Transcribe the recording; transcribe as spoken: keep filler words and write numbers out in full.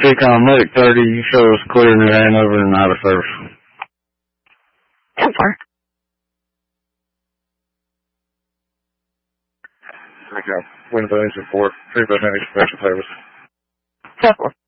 T-Com Medic thirty, you show us clear New Hanover and out of service. ten four. Okay, Windows Engine Port, three by Medic Special Service. ten four.